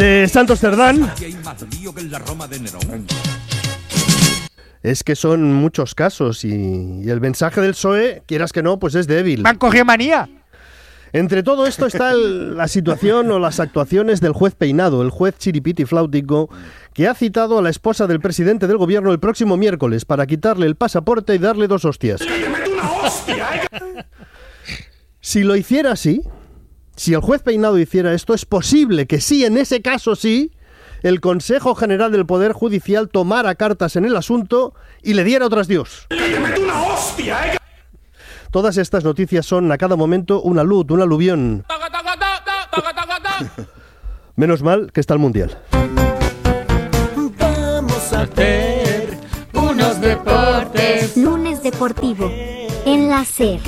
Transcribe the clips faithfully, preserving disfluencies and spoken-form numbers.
de Santos Cerdán. Es que son muchos casos y, y el mensaje del P S O E, quieras que no, pues es débil. ¡Me han cogido manía! Entre todo esto está el, la situación o las actuaciones del juez Peinado, el juez chiripiti flautico, que ha citado a la esposa del presidente del gobierno el próximo miércoles para quitarle el pasaporte y darle dos hostias. Si lo hiciera así, si el juez Peinado hiciera esto, es posible que sí, en ese caso sí, el Consejo General del Poder Judicial tomara cartas en el asunto y le diera otras dios. Todas estas noticias son a cada momento una luz, un aluvión. Menos mal que está el Mundial. Vamos a hacer unos deportes. Lunes deportivo en la SER.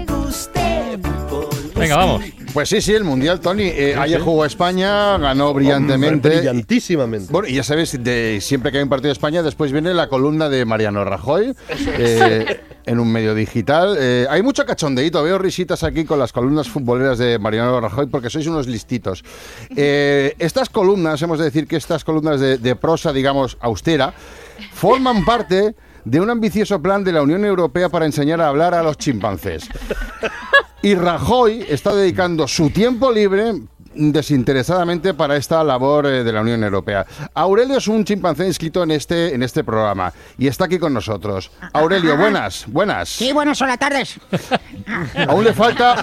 Venga, vamos. Pues sí, sí, el Mundial, Tony. Eh, Sí, ayer sí. jugó España, ganó brillantemente. Hombre, brillantísimamente. Bueno, y ya sabes, de, siempre que hay un partido de España, después viene la columna de Mariano Rajoy eh, en un medio digital. Eh, hay mucho cachondeíto, veo risitas aquí con las columnas futboleras de Mariano Rajoy porque sois unos listitos. Eh, estas columnas, hemos de decir que estas columnas de, de prosa, digamos, austera, forman parte de un ambicioso plan de la Unión Europea para enseñar a hablar a los chimpancés. Y Rajoy está dedicando su tiempo libre desinteresadamente para esta labor eh, de la Unión Europea. Aurelio es un chimpancé inscrito en este, en este programa y está aquí con nosotros. Aurelio, buenas, buenas. Sí, buenas, hola, tardes. Aún le falta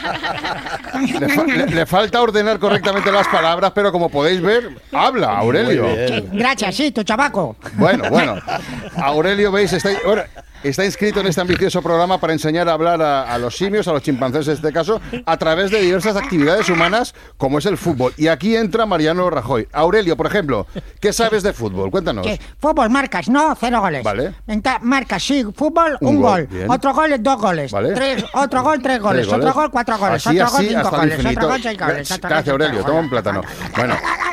le, fa- le- le falta ordenar correctamente las palabras, pero como podéis ver, habla Aurelio. Muy bien. Gracias, sí, tu chabaco. Bueno, bueno. Aurelio, veis, está, bueno, está inscrito en este ambicioso programa para enseñar a hablar a, a los simios, a los chimpancés en este caso, a través de diversas actividades humanas como es el fútbol. Y aquí entra Mariano Rajoy. Aurelio, por ejemplo, ¿qué sabes de fútbol? Cuéntanos. ¿Qué? Fútbol, marcas, no, cero goles. Vale. Entonces, marcas, sí, fútbol, Un un, gol, gol. bien. Otro gol, dos goles. Vale. Tres, otro gol, tres goles. Tres Otro gol, cuatro goles. Así, otro gol, así, cinco hasta el goles. infinito. Otro gol, seis goles. Otro Gracias, gol, Aurelio. cinco Toma un goles. plátano. Bueno.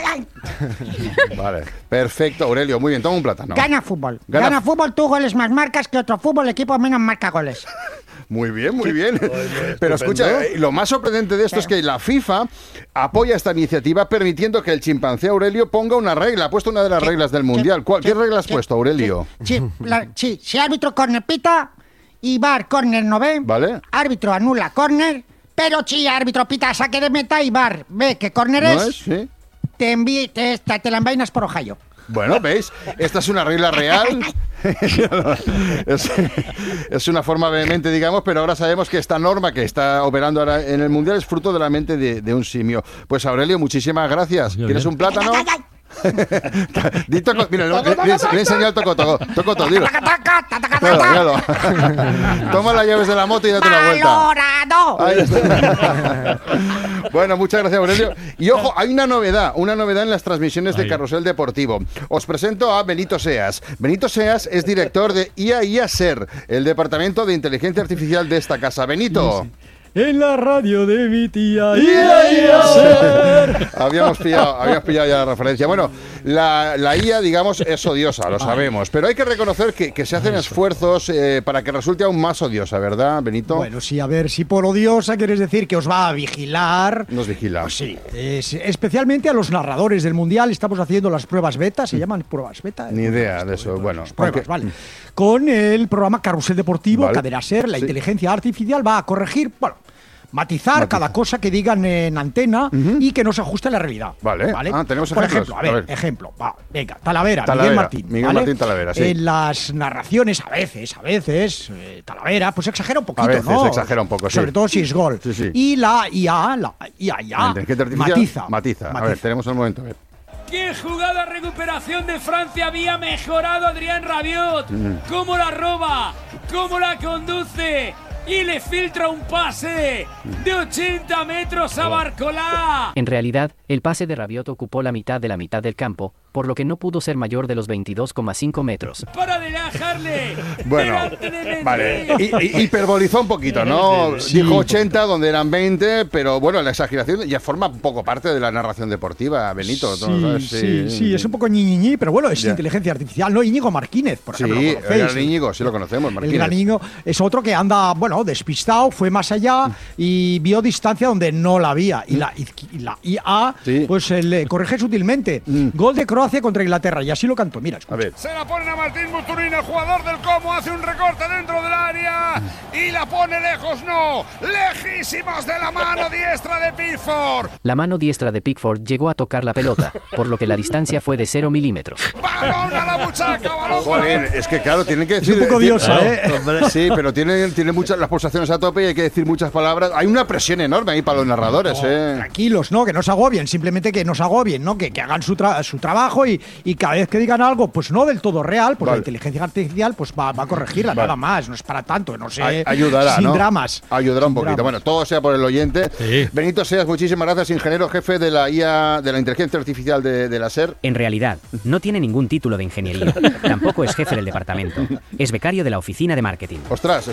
Vale, perfecto, Aurelio. Muy bien, toma un plátano. Gana fútbol. Gana- Gana, fútbol, tú goles más marcas que otro fútbol, equipo menos marca goles. Muy bien, muy bien. Pero estupendo. escucha, eh, lo más sorprendente de esto es que la FIFA apoya esta iniciativa permitiendo que el chimpancé Aurelio ponga una regla. Ha puesto una de las ¿Qué? reglas del ¿Qué? Mundial. ¿Cuál- ¿Qué ¿Qué? regla has ¿Qué? puesto, Aurelio? Sí, la- sí, si árbitro córner pita y bar córner no ve, Vale. árbitro anula córner, pero si árbitro pita saque de meta y bar ve que córner ¿No es, es? ¿Sí? te, envi te, te, te la envainas por Ohio. Bueno, ¿veis? Esta es una regla real. es, es una forma vehemente, digamos, pero ahora sabemos que esta norma que está operando ahora en el Mundial es fruto de la mente de, de un simio. Pues Aurelio, muchísimas gracias. ¿Quieres un plátano? Di toco- mira, le, le- le he enseñado el tocotoco. Tocoto, dilo. Míralo, míralo. Toma las llaves de la moto y date una vuelta. ¡Valorado! Ahí está. Bueno, muchas gracias, Aurelio. Y ojo, hay una novedad, una novedad en las transmisiones de Ay. Carrusel Deportivo. Os presento a Benito Seas. Benito Seas es director de I A I A SER, el departamento de inteligencia artificial de esta casa. Benito. En la radio de mi tía. Ia, ia, ser. Habíamos pillado, habíamos pillado ya la referencia. Bueno, la, la I A, digamos, es odiosa, lo sabemos, pero hay que reconocer que, que se hacen esfuerzos eh, para que resulte aún más odiosa, ¿verdad, Benito? Bueno, sí, a ver, si por odiosa quieres decir que os va a vigilar. Nos vigila. Pues sí, es- especialmente a los narradores del Mundial estamos haciendo las pruebas beta, se llaman pruebas beta. Ni idea de eso, bueno. Pruebas, aunque- vale. Con el programa Carrusel Deportivo, Vale. Cadena Ser, la Sí. inteligencia artificial va a corregir, bueno, matizar, Matizar. cada cosa que digan en antena y que no se ajuste a la realidad. Vale. Ah, tenemos Por ejemplos. ejemplo, a A ver, ver. ejemplo, va, venga, Talavera, Talavera, Miguel Martín. Miguel ¿vale? Martín Talavera, sí. En las narraciones, a veces, a veces, eh, Talavera, pues exagera un poquito, A veces ¿no? exagera un poco, sí. Sobre todo si es gol. Sí, sí. Y la I A, la I A, I La A, inteligencia artificial matiza. matiza. A ver, tenemos el momento. A ver. ¡Qué jugada recuperación de Francia! Había mejorado Adrien Rabiot. ¿Cómo la roba? ¿Cómo la conduce? Y le filtra un pase de ochenta metros a Barcolá. En realidad, el pase de Rabiot ocupó la mitad de la mitad del campo, por lo que no pudo ser mayor de los veintidós coma cinco metros. Para relajarle. Bueno, delante de Mendy. vale. I- i- hiperbolizó un poquito, ¿no? Sí. Dijo ochenta donde eran veinte, pero bueno, la exageración ya forma un poco parte de la narración deportiva, Benito. ¿tú no Sí, sabes? sí, sí, es un poco ñiñiñi, pero bueno, es Ya. inteligencia artificial, ¿no? Íñigo Martínez, por Sí, ejemplo, lo el conocéis. gran Íñigo, sí lo conocemos, El Martínez. gran Íñigo es otro que anda, bueno, despistado, fue más allá y vio distancia donde no la había. Y la, y la I A Croacia, Sí. pues eh, le corrige sutilmente. Mm. Gol de Croacia contra Inglaterra, y así lo cantó. Mira, escucha. A ver. Se la ponen a Martín Busturín, el jugador del Como, hace un recorte dentro del área y la pone lejos, no, lejísimos de la mano diestra de Pickford. La mano diestra de Pickford llegó a tocar la pelota, por lo que la distancia fue de cero milímetros. Balón a la buchaca, balón. Joder, es que claro, tienen que decir... un poco tiene- diosa, ¿eh? Hombre, sí, pero tienen tiene muchas las pulsaciones a tope y hay que decir muchas palabras. Hay una presión enorme ahí para los narradores, ¿eh? Tranquilos, ¿no? Que no se agobien, simplemente que no se agobien, ¿no? Que, que hagan su, tra- su trabajo y, y cada vez que digan algo, pues no del todo real, pues Vale. la inteligencia artificial pues va, va a corregirla, Vale. nada más, no es para tanto, no sé. Ay- ayudará, sin ¿no? dramas. Ayudará un Sin poquito. dramas. Bueno, todo sea por el oyente. Sí. Benito Seas, muchísimas gracias, ingeniero jefe de la I A, de la inteligencia artificial de, de la SER. En realidad, no tiene ningún título de ingeniería. Tampoco es jefe del departamento. Es becario de la oficina de marketing. Ostras,